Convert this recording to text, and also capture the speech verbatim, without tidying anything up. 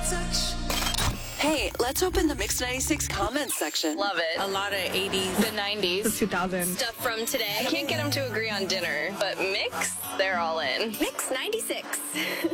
touch. Hey, let's open the Mix ninety-six comments section. Love it. A lot of eighties. The nineties. The two thousands. Stuff from today. I can't get them to agree on dinner, but Mix, they're all in. Mix ninety-six.